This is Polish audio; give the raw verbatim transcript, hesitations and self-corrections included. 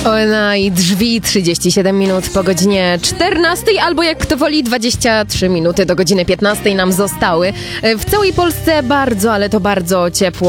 Na i drzwi trzydzieści siedem minut po godzinie czternastej, albo jak kto woli dwadzieścia trzy minuty do godziny piętnastej nam zostały. W całej Polsce bardzo, ale to bardzo ciepło.